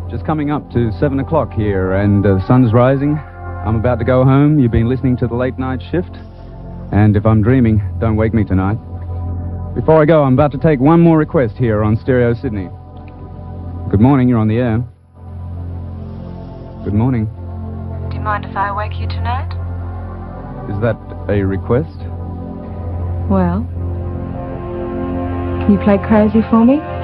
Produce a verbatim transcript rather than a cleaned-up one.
Just coming up to seven o'clock here, and uh, the sun's rising. I'm about to go home. You've been listening to the late night shift. And if I'm dreaming, don't wake me tonight. Before I go, I'm about to take one more request here on Stereo Sydney. Good morning, you're on the air. Good morning. Do you mind if I wake you tonight? Is that a request? Well, can you play crazy for me?